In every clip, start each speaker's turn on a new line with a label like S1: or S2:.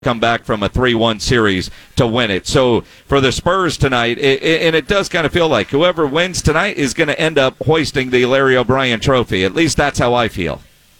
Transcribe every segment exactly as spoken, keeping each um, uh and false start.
S1: come back from a three one series to win it. So for the Spurs tonight, it, it, and it does kind of feel like whoever wins tonight is going to end up hoisting the Larry O'Brien trophy. At least that's how I feel.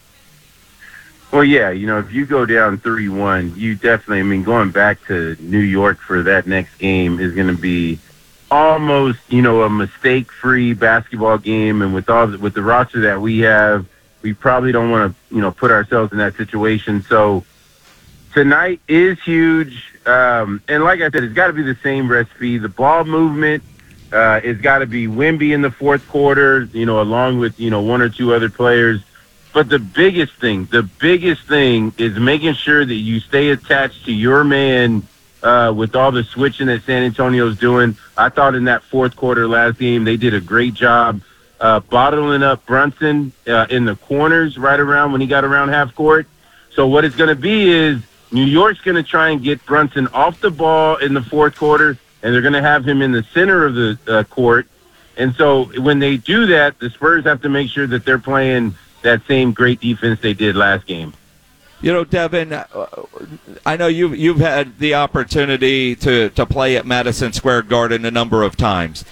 S2: Well, yeah, you know, if you go down three one, you definitely, I mean, going back to New York for that next game is going to be almost, you know, a mistake-free basketball game. And with all the, with the roster that we have, we probably don't want to, you know, put ourselves in that situation. So tonight is huge. Um, and like I said, it's got to be the same recipe. The ball movement, uh, it's got to be Wemby in the fourth quarter, you know, along with, you know, one or two other players. But the biggest thing, the biggest thing is making sure that you stay attached to your man uh, with all the switching that San Antonio's doing. I thought in that fourth quarter last game, they did a great job uh, bottling up Brunson uh, in the corners right around when he got around half court. So what it's going to be is New York's going to try and get Brunson off the ball in the fourth quarter, and they're going to have him in the center of the uh, court. And so when they do that, the Spurs have to make sure that they're playing that same great defense they did last game.
S1: You know, Devin, uh, I know you've, you've had the opportunity to, to play at Madison Square Garden a number of times.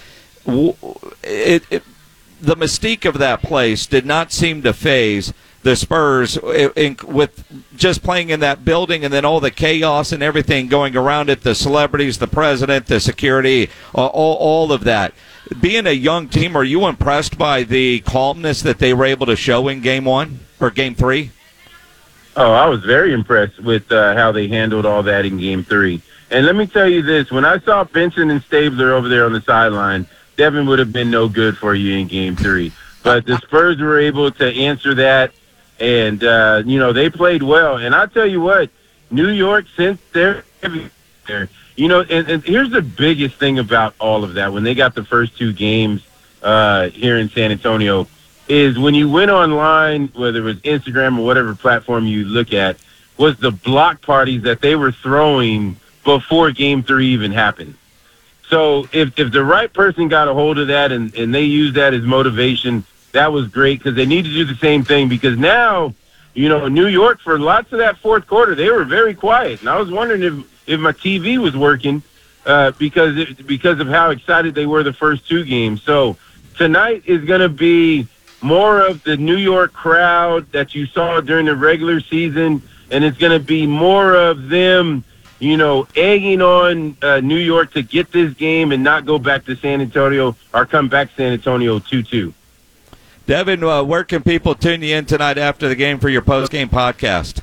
S1: It, it, the mystique of that place did not seem to phase the Spurs in, in, with just playing in that building and then all the chaos and everything going around it, the celebrities, the president, the security, uh, all, all of that. Being a young team, are you impressed by the calmness that they were able to show in game one or game three?
S2: Oh, I was very impressed with uh, how they handled all that in game three. And let me tell you this, when I saw Benson and Stabler over there on the sideline, Devin would have been no good for you in game three. But the Spurs were able to answer that, and, uh, you know, they played well. And I tell you what, New York, since they're there, you know, and, and here's the biggest thing about all of that, when they got the first two games uh, here in San Antonio, is when you went online, whether it was Instagram or whatever platform you look at, was the block parties that they were throwing before game three even happened. So if, if the right person got a hold of that and, and they used that as motivation, that was great, because they need to do the same thing, because now, you know, New York, for lots of that fourth quarter, they were very quiet. And I was wondering if, if my T V was working uh, because it, because of how excited they were the first two games. So tonight is going to be more of the New York crowd that you saw during the regular season, and it's going to be more of them, you know, egging on uh, New York to get this game and not go back to San Antonio or come back to San Antonio two two.
S1: Devin, uh, where can people tune you in tonight after the game for your post-game podcast?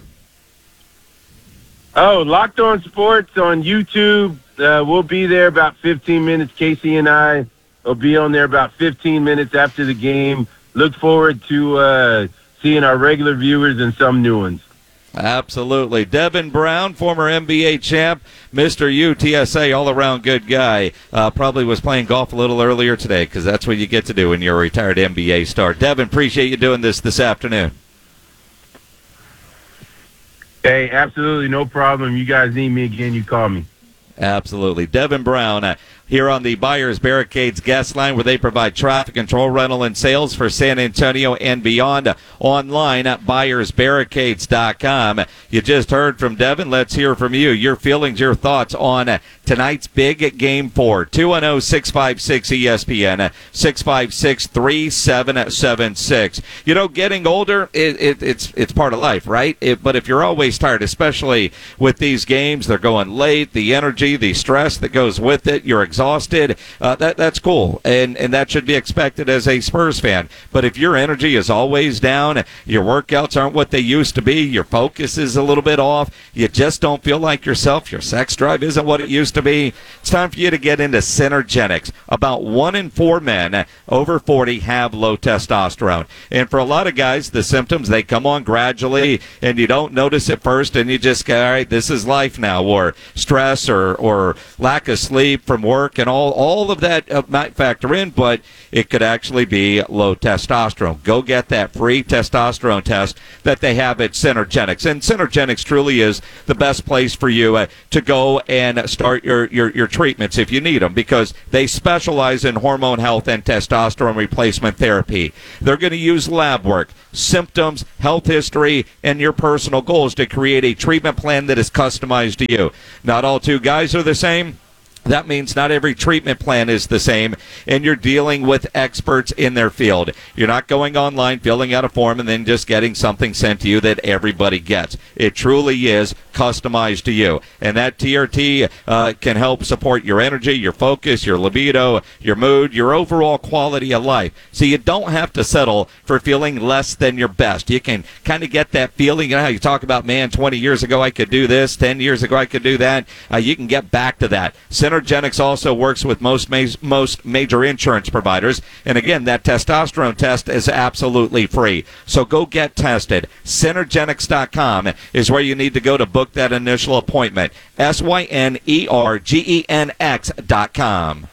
S2: Oh, Locked On Sports on YouTube. Uh, we'll be there about fifteen minutes. Casey and I will be on there about fifteen minutes after the game. Look forward to uh, seeing our regular viewers and some new ones.
S1: Absolutely. Devin Brown, former N B A champ, Mister U T S A, all-around good guy. Uh, probably was playing golf a little earlier today, because that's what you get to do when you're a retired N B A star. Devin, appreciate you doing this this afternoon.
S2: Hey, absolutely no problem. You guys need me again, you call me.
S1: Absolutely. Devin Brown uh, here on the Buyers Barricades guest line, where they provide traffic control, rental, and sales for San Antonio and beyond. Uh, online at buyers barricades dot com. You just heard from Devin. Let's hear from you. Your feelings, your thoughts on uh, tonight's big game four. two one zero, six five six, E S P N, uh, six five six, three seven seven six. You know, getting older, it, it, it's it's part of life, right? It, but if you're always tired, especially with these games, they're going late, the energy, the stress that goes with it, you're exhausted, uh, that that's cool, and and that should be expected as a Spurs fan. But if your energy is always down, your workouts aren't what they used to be, your focus is a little bit off, you just don't feel like yourself, your sex drive isn't what it used to be, it's time for you to get into Synergenics. About one in four men over forty have low testosterone, and for a lot of guys, the symptoms, they come on gradually, and you don't notice it first, and you just go, all right, this is life now, or stress or or lack of sleep from work, work and all, all of that uh, might factor in, but it could actually be low testosterone. Go get that free testosterone test that they have at Synergenics. And Synergenics truly is the best place for you uh, to go and start your, your, your treatments if you need them, because they specialize in hormone health and testosterone replacement therapy. They're going to use lab work, symptoms, health history, and your personal goals to create a treatment plan that is customized to you. Not all two guys are the same. That means not every treatment plan is the same, and you're dealing with experts in their field. You're not going online, filling out a form, and then just getting something sent to you that everybody gets. It truly is customized to you. And that T R T uh, can help support your energy, your focus, your libido, your mood, your overall quality of life. So you don't have to settle for feeling less than your best. You can kind of get that feeling. You know how you talk about, man, twenty years ago I could do this, ten years ago I could do that. Uh, you can get back to that. Synergenics also works with most ma- most major insurance providers. And again, that testosterone test is absolutely free. So go get tested. Synergenics dot com is where you need to go to book that initial appointment. S Y N E R G E N X dot com.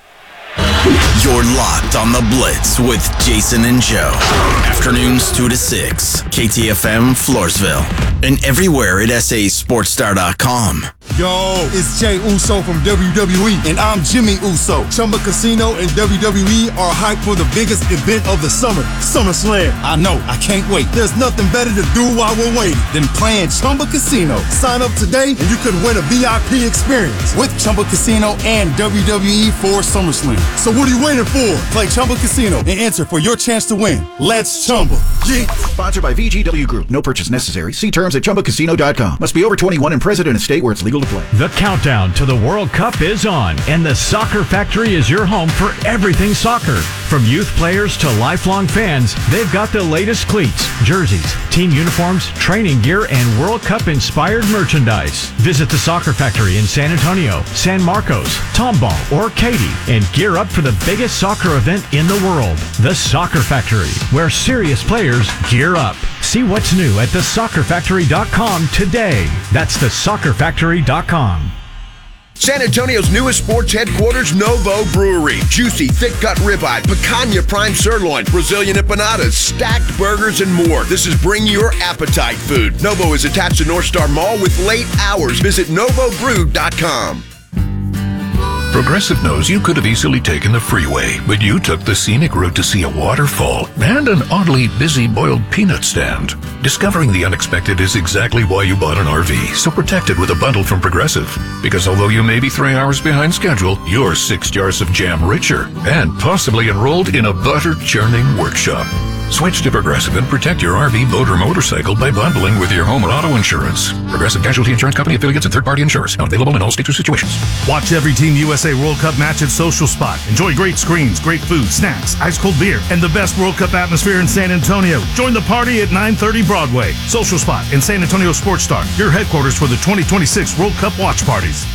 S3: You're locked on the Blitz with Jason and Joe. Afternoons two to six. K T F M Floresville. And everywhere at S A Sports Star dot com.
S4: Yo, it's Jay Uso from W W E, and I'm Jimmy Uso. Chumba Casino and W W E are hyped for the biggest event of the summer, SummerSlam. I know, I can't wait. There's nothing better to do while we're waiting than playing Chumba Casino. Sign up today and you could win a V I P experience with Chumba Casino and W W E for SummerSlam. So what are you waiting for? Play Chumba Casino and enter for your chance to win. Let's Chumba. Yeah.
S5: Sponsored by V G W Group. No purchase necessary. See terms at Chumba Casino dot com. Must be over twenty-one and present in a state where it's legal to play.
S6: The countdown to the World Cup is on, and the Soccer Factory is your home for everything soccer. From youth players to lifelong fans, they've got the latest cleats, jerseys, team uniforms, training gear, and World Cup-inspired merchandise. Visit the Soccer Factory in San Antonio, San Marcos, Tomball, or Katy, and gear up for the biggest soccer event in the world, the Soccer Factory, where serious players gear up. See what's new at the soccer factory dot com today. That's the soccer factory dot com.
S7: San Antonio's newest sports headquarters, Novo Brewery. Juicy, thick-cut ribeye, picanha prime sirloin, Brazilian empanadas, stacked burgers, and more. This is bring your appetite food. Novo is attached to North Star Mall with late hours. Visit novo brew dot com.
S8: Progressive knows you could have easily taken the freeway, but you took the scenic route to see a waterfall and an oddly busy boiled peanut stand. Discovering the unexpected is exactly why you bought an R V, so protect it with a bundle from Progressive. Because although you may be three hours behind schedule, you're six jars of jam richer and possibly enrolled in a butter-churning workshop. Switch to Progressive and protect your R V, boat, or motorcycle by bundling with your home or auto insurance. Progressive Casualty Insurance Company, affiliates, and third-party insurers. Not available in all states or situations.
S9: Watch every Team U S A World Cup match at Social Spot. Enjoy great screens, great food, snacks, ice-cold beer, and the best World Cup atmosphere in San Antonio. Join the party at nine thirty Broadway. Social Spot in San Antonio Sports Star, your headquarters for the twenty twenty-six World Cup watch parties.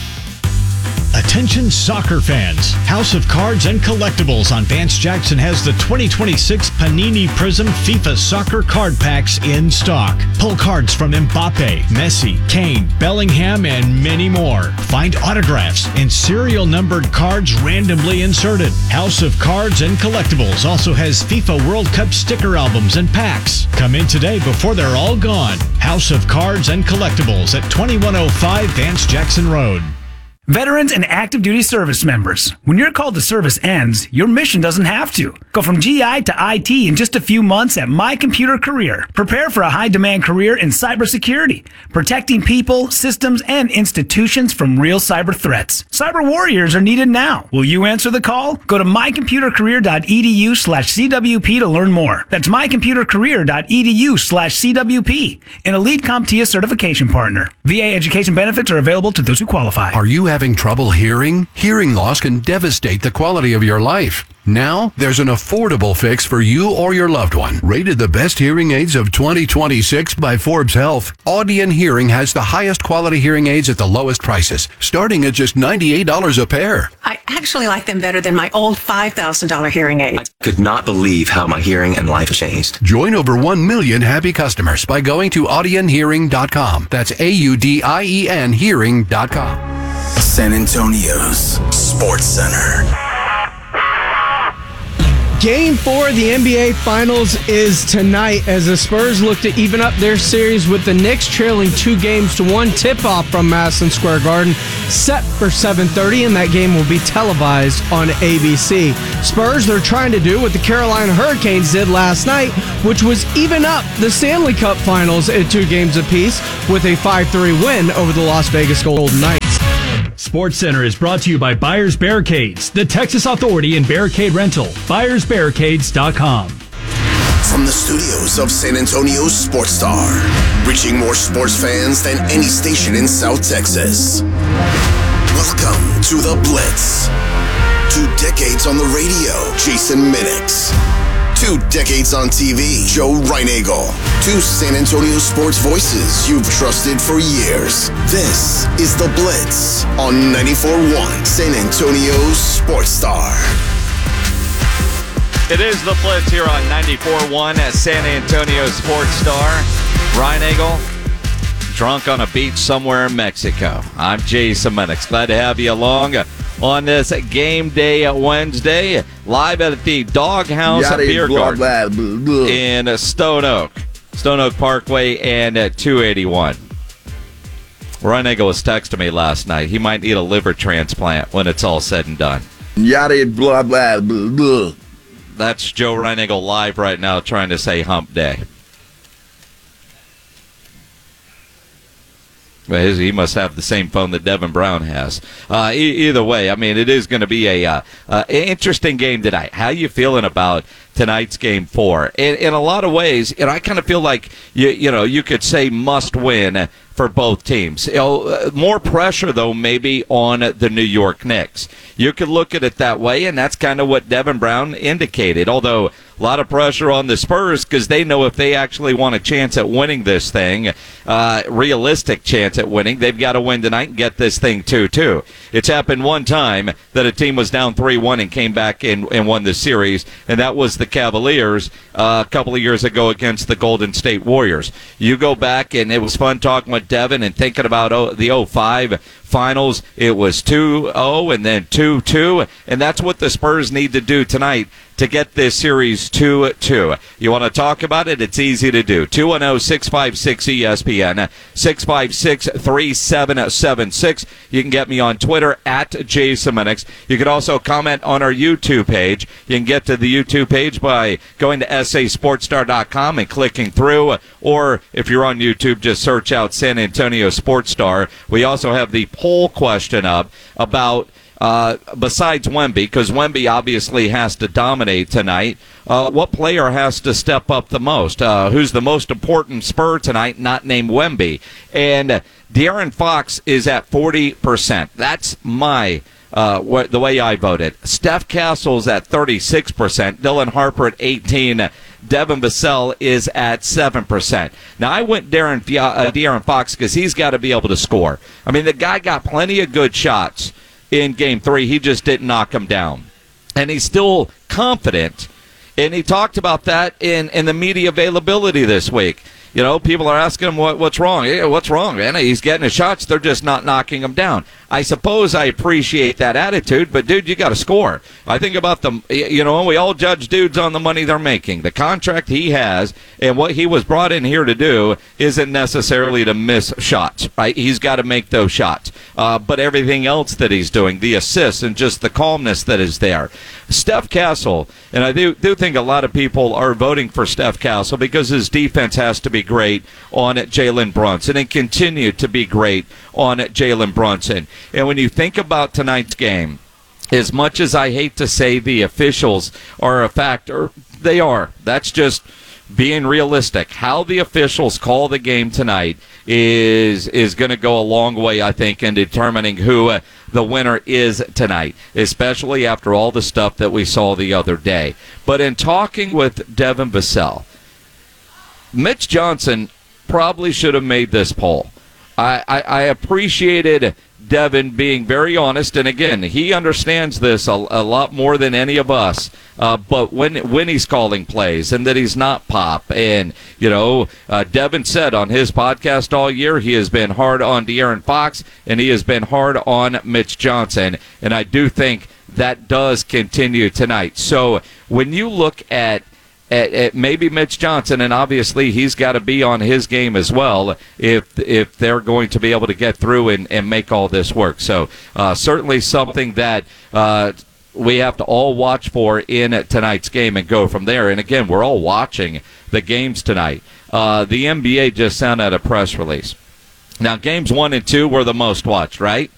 S6: Attention soccer fans. House of Cards and Collectibles on Vance Jackson has the twenty twenty-six Panini Prism FIFA Soccer Card Packs in stock. Pull cards from Mbappe, Messi, Kane, Bellingham, and many more. Find autographs and serial numbered cards randomly inserted. House of Cards and Collectibles also has FIFA World Cup sticker albums and packs. Come in today before they're all gone. House of Cards and Collectibles at twenty-one oh five Vance Jackson Road.
S10: Veterans and active duty service members, when your call to service ends, your mission doesn't have to. Go from G I to I T in just a few months at My Computer Career. Prepare for a high-demand career in cybersecurity, protecting people, systems, and institutions from real cyber threats. Cyber warriors are needed now. Will you answer the call? Go to my computer career dot e d u slash c w p to learn more. That's my computer career dot e d u slash c w p, an elite CompTIA certification partner. V A education benefits are available to those who qualify.
S11: Are you having trouble hearing? Hearing loss can devastate the quality of your life. Now, there's an affordable fix for you or your loved one. Rated the best hearing aids of twenty twenty-six by Forbes Health, Audion Hearing has the highest quality hearing aids at the lowest prices, starting at just ninety-eight dollars a pair.
S12: I actually like them better than my old five thousand dollars hearing aid.
S13: I could not believe how my hearing and life changed.
S11: Join over one million happy customers by going to audion hearing dot com. That's A U D I E N hearing dot com.
S3: San Antonio's Sports Center.
S14: Game four of the N B A Finals is tonight as the Spurs look to even up their series with the Knicks trailing two games to one. Tip-off from Madison Square Garden set for seven thirty, and that game will be televised on A B C. Spurs, they're trying to do what the Carolina Hurricanes did last night, which was even up the Stanley Cup Finals at two games apiece with a five three win over the Las Vegas Golden Knights.
S6: Sports Center is brought to you by Buyers Barricades, the Texas Authority in Barricade Rental. buyers barricades dot com.
S3: From the studios of San Antonio's Sports Star, reaching more sports fans than any station in South Texas. Welcome to The Blitz. Two decades on the radio, Jason Minix. Two decades on T V, Joe Reinagle. Two San Antonio sports voices you've trusted for years. This is The Blitz on ninety-four point one San Antonio's Sports Star.
S1: It is The Blitz here on ninety-four point one at San Antonio Sports Star. Reinagle, drunk on a beach somewhere in Mexico. I'm Jason Minix. Glad to have you along on this game day Wednesday, live at the Doghouse
S15: Yada,
S1: Beer
S15: blah,
S1: Garden
S15: blah, blah, blah.
S1: in Stone Oak. Stone Oak Parkway and at two eighty-one. Reinagle was texting me last night. He might need a liver transplant when it's all said and done.
S15: Yada, blah, blah, blah, blah.
S1: That's Joe Reinagle live right now trying to say hump day. Well, his, he must have the same phone that Devin Brown has. Uh, e- either way, I mean, it is going to be a uh, uh, interesting game tonight. How you feeling about tonight's game four? In, in a lot of ways, and I kind of feel like you you know you could say must win for both teams. You know, uh, more pressure though maybe on the New York Knicks. You could look at it that way, and that's kind of what Devin Brown indicated. Although a lot of pressure on the Spurs because they know if they actually want a chance at winning this thing, uh, realistic chance at winning, they've got to win tonight and get this thing two two. It's happened one time that a team was down three one and came back and, and won the series, and that was the Cavaliers uh, a couple of years ago against the Golden State Warriors. You go back, and it was fun talking with Devin and thinking about oh, the oh five finals. It was two oh and then two two, and that's what the Spurs need to do tonight to get this series two two. You want to talk about it? It's easy to do. two one zero, six five six, E S P N, six five six, three seven seven six. You can get me on Twitter at Jason Minix. You can also comment on our YouTube page. You can get to the YouTube page by going to S A Sports Star dot com and clicking through, or if you're on YouTube, just search out San Antonio Sports Star. We also have the poll question up about Uh, besides Wemby, because Wemby obviously has to dominate tonight, uh, what player has to step up the most? Uh, who's the most important Spur tonight, not named Wemby? And De'Aaron Fox is at forty percent. That's my uh, wh- the way I voted. Steph Castle's at thirty-six percent. Dylan Harper at eighteen. Devin Vassell is at seven percent. Now, I went De'Aaron, uh, De'Aaron Fox because he's got to be able to score. I mean, the guy got plenty of good shots in game three. He just didn't knock him down. And he's still confident. And he talked about that in, in the media availability this week. You know, people are asking him what, what's wrong. Yeah, what's wrong, man? He's getting his shots. They're just not knocking him down. I suppose I appreciate that attitude, but, dude, you got to score. I think about the, you know, we all judge dudes on the money they're making. The contract he has and what he was brought in here to do isn't necessarily to miss shots, right? He's got to make those shots. Uh, but everything else that he's doing, the assists and just the calmness that is there. Steph Castle, and I do, do think a lot of people are voting for Steph Castle because his defense has to be great on Jalen Brunson and continue to be great on Jalen Brunson. And when you think about tonight's game, as much as I hate to say the officials are a factor, they are. That's just being realistic. How the officials call the game tonight is is going to go a long way, I think, in determining who uh, the winner is tonight, especially after all the stuff that we saw the other day. But in talking with Devin Vassell, Mitch Johnson probably should have made this poll. I, I, I appreciated Devin being very honest, and again, he understands this a, a lot more than any of us. Uh, but when when he's calling plays and that he's not Pop, and you know, uh, Devin said on his podcast all year he has been hard on De'Aaron Fox and he has been hard on Mitch Johnson, and I do think that does continue tonight. So when you look at At, at maybe Mitch Johnson, and obviously he's got to be on his game as well if if they're going to be able to get through and, and make all this work. So uh, certainly something that uh, we have to all watch for in tonight's game and go from there. And again, we're all watching the games tonight. Uh, the N B A just sent out a press release. Now, games one and two were the most watched, right?